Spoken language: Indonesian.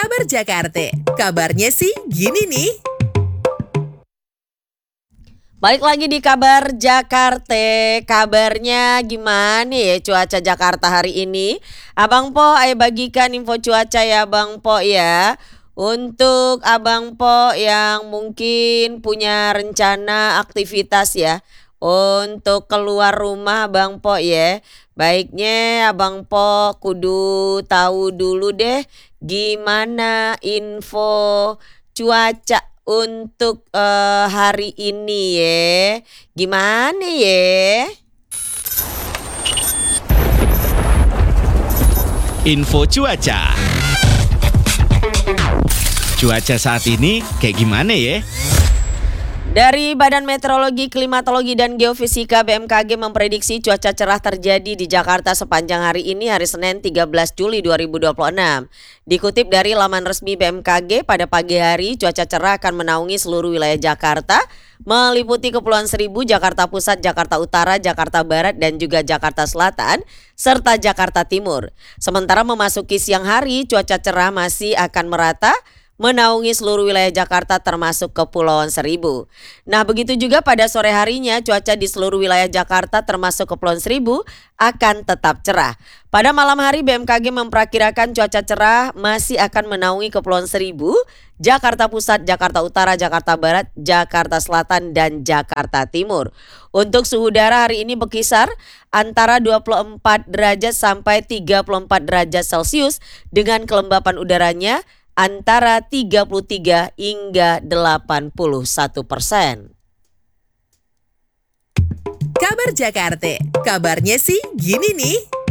Kabar Jakarta, kabarnya sih gini nih. Balik lagi di kabar Jakarta, kabarnya gimana ya cuaca Jakarta hari ini? Abang Po, ayo bagikan info cuaca ya Bang Po ya. Untuk Abang Po yang mungkin punya rencana aktivitas ya, untuk keluar rumah Bang Po ya. Baiknya Abang Po kudu tahu dulu deh gimana info cuaca untuk hari ini ya. Gimana ya? Info cuaca. Cuaca saat ini kayak gimana ya? Dari Badan Meteorologi, Klimatologi, dan Geofisika BMKG memprediksi cuaca cerah terjadi di Jakarta sepanjang hari ini, hari Senin 13 Juli 2026. Dikutip dari laman resmi BMKG, pada pagi hari cuaca cerah akan menaungi seluruh wilayah Jakarta, meliputi Kepulauan Seribu, Jakarta Pusat, Jakarta Utara, Jakarta Barat, dan juga Jakarta Selatan, serta Jakarta Timur. Sementara memasuki siang hari, cuaca cerah masih akan merata menaungi seluruh wilayah Jakarta termasuk Kepulauan Seribu. Nah, begitu juga pada sore harinya cuaca di seluruh wilayah Jakarta termasuk Kepulauan Seribu akan tetap cerah. Pada malam hari BMKG memperkirakan cuaca cerah masih akan menaungi Kepulauan Seribu, Jakarta Pusat, Jakarta Utara, Jakarta Barat, Jakarta Selatan, dan Jakarta Timur. Untuk suhu udara hari ini berkisar antara 24 derajat sampai 34 derajat Celcius dengan kelembapan udaranya antara 33 hingga 81%. Kabar Jakarta, kabarnya sih gini nih.